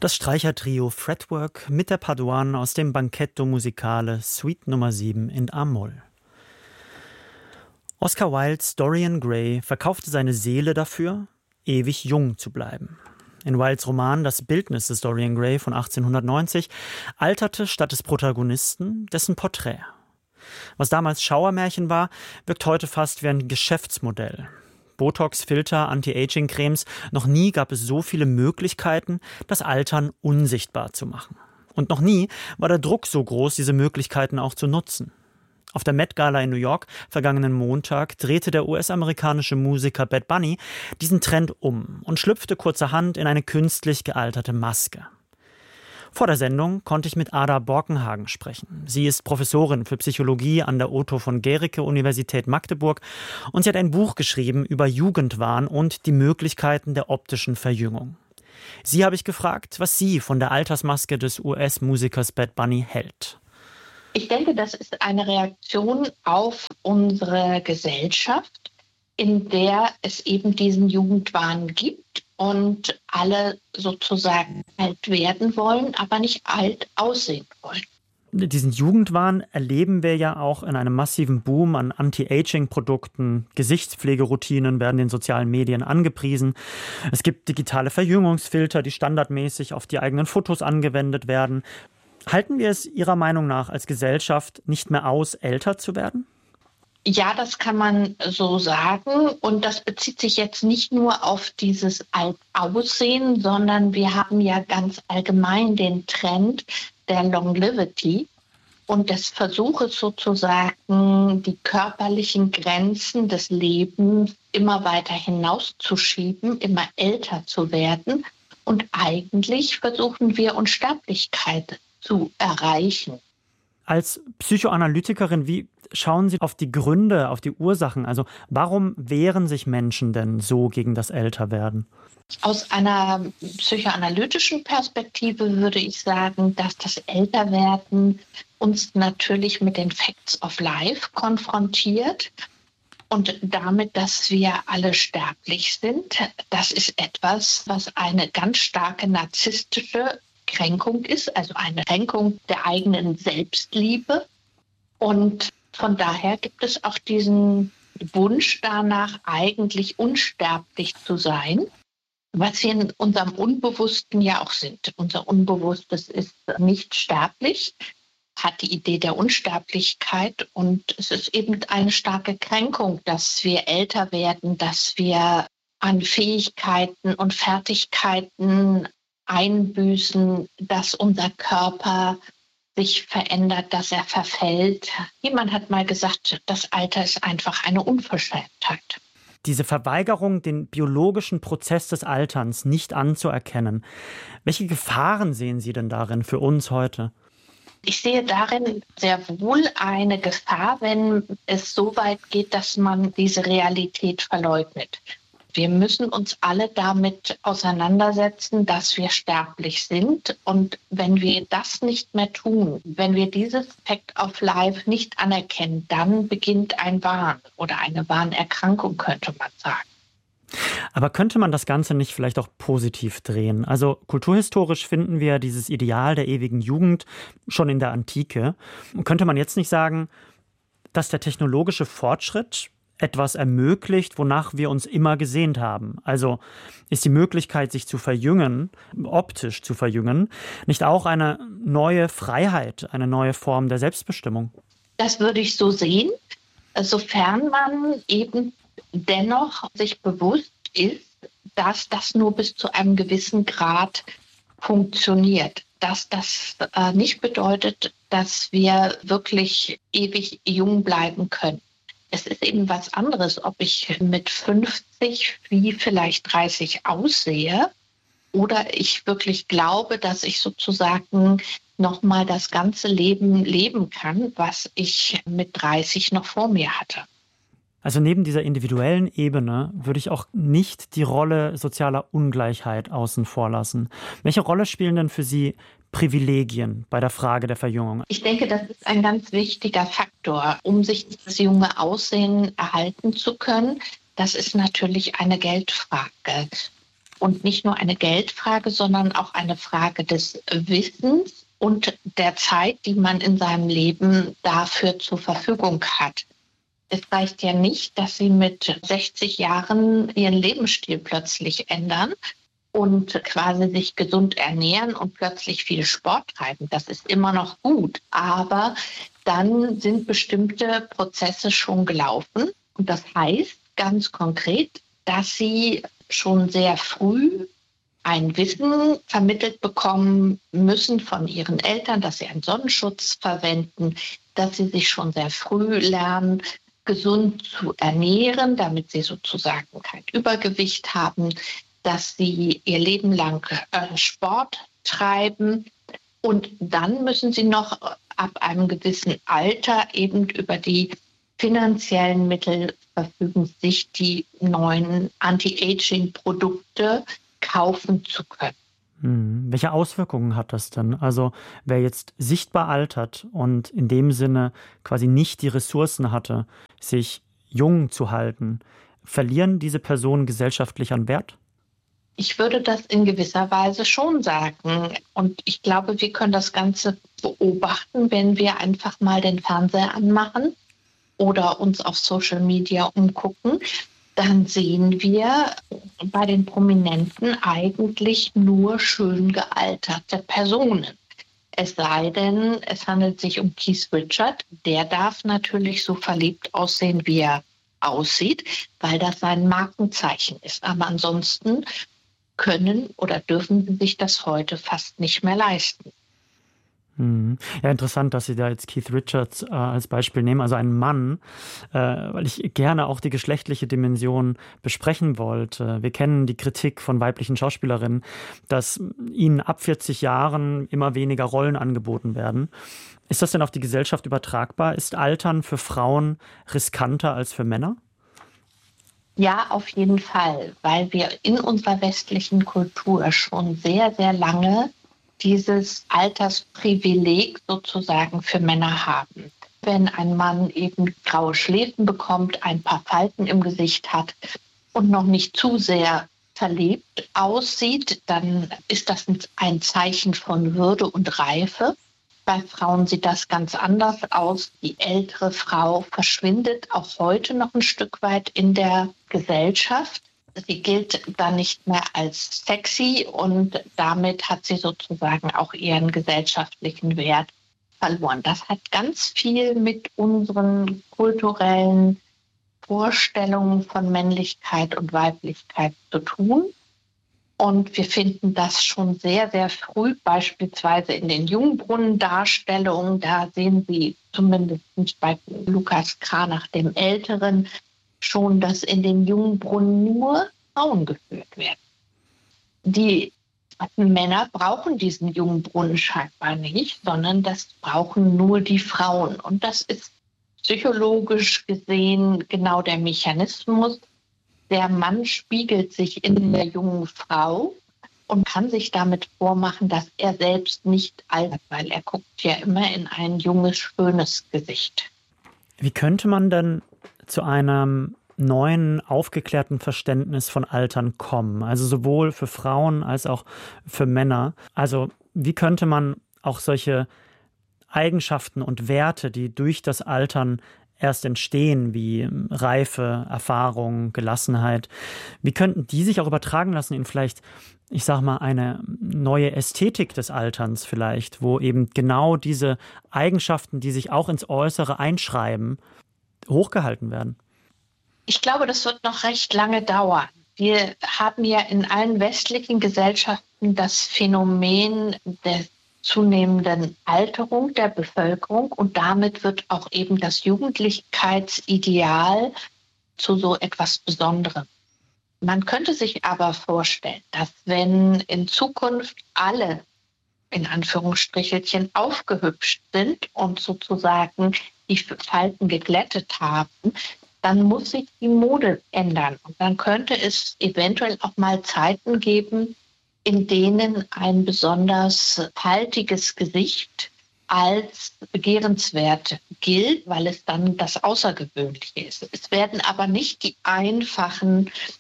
Das Streichertrio Fretwork mit der Paduan aus dem Banchetto Musicale Suite Nummer 7 in A-Moll. Oscar Wildes Dorian Gray verkaufte seine Seele dafür, ewig jung zu bleiben. In Wildes Roman Das Bildnis des Dorian Gray von 1890 alterte statt des Protagonisten dessen Porträt. Was damals Schauermärchen war, wirkt heute fast wie ein Geschäftsmodell. Botox, Filter, Anti-Aging-Cremes, noch nie gab es so viele Möglichkeiten, das Altern unsichtbar zu machen. Und noch nie war der Druck so groß, diese Möglichkeiten auch zu nutzen. Auf der Met Gala in New York vergangenen Montag drehte der US-amerikanische Musiker Bad Bunny diesen Trend um und schlüpfte kurzerhand in eine künstlich gealterte Maske. Vor der Sendung konnte ich mit Ada Borkenhagen sprechen. Sie ist Professorin für Psychologie an der Otto von Guericke Universität Magdeburg und sie hat ein Buch geschrieben über Jugendwahn und die Möglichkeiten der optischen Verjüngung. Sie habe ich gefragt, was sie von der Altersmaske des US-Musikers Bad Bunny hält. Ich denke, das ist eine Reaktion auf unsere Gesellschaft, in der es eben diesen Jugendwahn gibt und alle sozusagen alt werden wollen, aber nicht alt aussehen wollen. Diesen Jugendwahn erleben wir ja auch in einem massiven Boom an Anti-Aging-Produkten. Gesichtspflegeroutinen werden in sozialen Medien angepriesen. Es gibt digitale Verjüngungsfilter, die standardmäßig auf die eigenen Fotos angewendet werden. Halten wir es Ihrer Meinung nach als Gesellschaft nicht mehr aus, älter zu werden? Ja, das kann man so sagen. Und das bezieht sich jetzt nicht nur auf dieses Altaussehen, sondern wir haben ja ganz allgemein den Trend der Longevity und des Versuches sozusagen, die körperlichen Grenzen des Lebens immer weiter hinauszuschieben, immer älter zu werden. Und eigentlich versuchen wir Unsterblichkeit zu erreichen. Als Psychoanalytikerin, wie schauen Sie auf die Gründe, auf die Ursachen? Also warum wehren sich Menschen denn so gegen das Älterwerden? Aus einer psychoanalytischen Perspektive würde ich sagen, dass das Älterwerden uns natürlich mit den Facts of Life konfrontiert und damit, dass wir alle sterblich sind. Das ist etwas, was eine ganz starke narzisstische Kränkung ist, also eine Kränkung der eigenen Selbstliebe. Und von daher gibt es auch diesen Wunsch danach, eigentlich unsterblich zu sein, was wir in unserem Unbewussten ja auch sind. Unser Unbewusstes ist nicht sterblich, hat die Idee der Unsterblichkeit und es ist eben eine starke Kränkung, dass wir älter werden, dass wir an Fähigkeiten und Fertigkeiten einbüßen, dass unser Körper sich verändert, dass er verfällt. Jemand hat mal gesagt, das Alter ist einfach eine Unverschämtheit. Diese Verweigerung, den biologischen Prozess des Alterns nicht anzuerkennen. Welche Gefahren sehen Sie denn darin für uns heute? Ich sehe darin sehr wohl eine Gefahr, wenn es so weit geht, dass man diese Realität verleugnet. Wir müssen uns alle damit auseinandersetzen, dass wir sterblich sind. Und wenn wir das nicht mehr tun, wenn wir dieses Fact of Life nicht anerkennen, dann beginnt ein Wahn oder eine Wahnerkrankung, könnte man sagen. Aber könnte man das Ganze nicht vielleicht auch positiv drehen? Also kulturhistorisch finden wir dieses Ideal der ewigen Jugend schon in der Antike. Könnte man jetzt nicht sagen, dass der technologische Fortschritt etwas ermöglicht, wonach wir uns immer gesehnt haben? Also ist die Möglichkeit, sich zu verjüngen, optisch zu verjüngen, nicht auch eine neue Freiheit, eine neue Form der Selbstbestimmung? Das würde ich so sehen, sofern man eben dennoch sich bewusst ist, dass das nur bis zu einem gewissen Grad funktioniert. Dass das nicht bedeutet, dass wir wirklich ewig jung bleiben können. Es ist eben was anderes, ob ich mit 50 wie vielleicht 30 aussehe oder ich wirklich glaube, dass ich sozusagen nochmal das ganze Leben leben kann, was ich mit 30 noch vor mir hatte. Also neben dieser individuellen Ebene würde ich auch nicht die Rolle sozialer Ungleichheit außen vor lassen. Welche Rolle spielen denn für Sie Privilegien bei der Frage der Verjüngung? Ich denke, das ist ein ganz wichtiger Faktor, um sich das junge Aussehen erhalten zu können. Das ist natürlich eine Geldfrage. und nicht nur eine Geldfrage, sondern auch eine Frage des Wissens und der Zeit, die man in seinem Leben dafür zur Verfügung hat. Es reicht ja nicht, dass sie mit 60 Jahren ihren Lebensstil plötzlich ändern und quasi sich gesund ernähren und plötzlich viel Sport treiben. Das ist immer noch gut, aber dann sind bestimmte Prozesse schon gelaufen. Und das heißt ganz konkret, dass sie schon sehr früh ein Wissen vermittelt bekommen müssen von ihren Eltern, dass sie einen Sonnenschutz verwenden, dass sie sich schon sehr früh lernen, gesund zu ernähren, damit sie sozusagen kein Übergewicht haben, dass sie ihr Leben lang Sport treiben. Und dann müssen sie noch ab einem gewissen Alter eben über die finanziellen Mittel verfügen, sich die neuen Anti-Aging-Produkte kaufen zu können. Welche Auswirkungen hat das denn? Also wer jetzt sichtbar altert und in dem Sinne quasi nicht die Ressourcen hatte, sich jung zu halten, verlieren diese Personen gesellschaftlich an Wert? Ich würde das in gewisser Weise schon sagen. Und ich glaube, wir können das Ganze beobachten, wenn wir einfach mal den Fernseher anmachen oder uns auf Social Media umgucken. Dann sehen wir bei den Prominenten eigentlich nur schön gealterte Personen. Es sei denn, es handelt sich um Keith Richards. Der darf natürlich so verliebt aussehen, wie er aussieht, weil das sein Markenzeichen ist. Aber ansonsten können oder dürfen sie sich das heute fast nicht mehr leisten. Ja, interessant, dass Sie da jetzt Keith Richards als Beispiel nehmen, also einen Mann, weil ich gerne auch die geschlechtliche Dimension besprechen wollte. Wir kennen die Kritik von weiblichen Schauspielerinnen, dass ihnen ab 40 Jahren immer weniger Rollen angeboten werden. Ist das denn auf die Gesellschaft übertragbar? Ist Altern für Frauen riskanter als für Männer? Ja, auf jeden Fall, weil wir in unserer westlichen Kultur schon sehr, sehr lange dieses Altersprivileg sozusagen für Männer haben. Wenn ein Mann eben graue Schläfen bekommt, ein paar Falten im Gesicht hat und noch nicht zu sehr verlebt aussieht, dann ist das ein Zeichen von Würde und Reife. Bei Frauen sieht das ganz anders aus. Die ältere Frau verschwindet auch heute noch ein Stück weit in der Gesellschaft. Sie gilt dann nicht mehr als sexy und damit hat sie sozusagen auch ihren gesellschaftlichen Wert verloren. Das hat ganz viel mit unseren kulturellen Vorstellungen von Männlichkeit und Weiblichkeit zu tun. Und wir finden das schon sehr, sehr früh, beispielsweise in den Jungbrunnendarstellungen. Da sehen Sie zumindest bei Lukas Cranach, dem Älteren, schon, dass in den Jungbrunnen nur Frauen geführt werden. Die Männer brauchen diesen Jungbrunnen scheinbar nicht, sondern das brauchen nur die Frauen. Und das ist psychologisch gesehen genau der Mechanismus. Der Mann spiegelt sich in der jungen Frau und kann sich damit vormachen, dass er selbst nicht altert, weil er guckt ja immer in ein junges, schönes Gesicht. Wie könnte man denn zu einem neuen, aufgeklärten Verständnis von Altern kommen? Also sowohl für Frauen als auch für Männer. Also wie könnte man auch solche Eigenschaften und Werte, die durch das Altern erst entstehen, wie Reife, Erfahrung, Gelassenheit, wie könnten die sich auch übertragen lassen in vielleicht, ich sag mal, eine neue Ästhetik des Alterns vielleicht, wo eben genau diese Eigenschaften, die sich auch ins Äußere einschreiben, hochgehalten werden? Ich glaube, das wird noch recht lange dauern. Wir haben ja in allen westlichen Gesellschaften das Phänomen der zunehmenden Alterung der Bevölkerung und damit wird auch eben das Jugendlichkeitsideal zu so etwas Besonderem. Man könnte sich aber vorstellen, dass wenn in Zukunft alle in Anführungsstrichelchen aufgehübscht sind und sozusagen die Falten geglättet haben, dann muss sich die Mode ändern. Und dann könnte es eventuell auch mal Zeiten geben, in denen ein besonders faltiges Gesicht als begehrenswert gilt, weil es dann das Außergewöhnliche ist. Es werden aber nicht die einfachen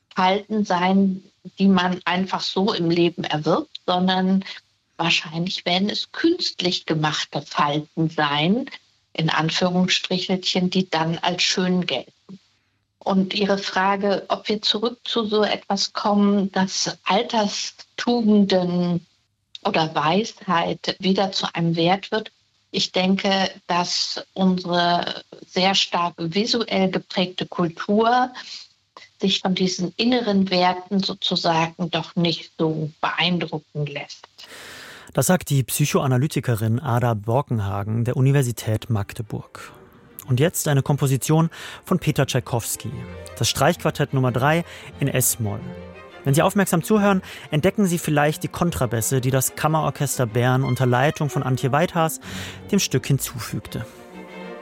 Falten sein, die man einfach so im Leben erwirbt, sondern wahrscheinlich werden es künstlich gemachte Falten sein, in Anführungsstrichelchen, die dann als schön gelten. Und Ihre Frage, ob wir zurück zu so etwas kommen, dass Alterstugenden oder Weisheit wieder zu einem Wert wird. Ich denke, dass unsere sehr stark visuell geprägte Kultur sich von diesen inneren Werten sozusagen doch nicht so beeindrucken lässt. Das sagt die Psychoanalytikerin Ada Borkenhagen der Universität Magdeburg. Und jetzt eine Komposition von Peter Tschaikowski, das Streichquartett Nummer 3 in S-Moll. Wenn Sie aufmerksam zuhören, entdecken Sie vielleicht die Kontrabässe, die das Kammerorchester Bern unter Leitung von Antje Weithaas dem Stück hinzufügte.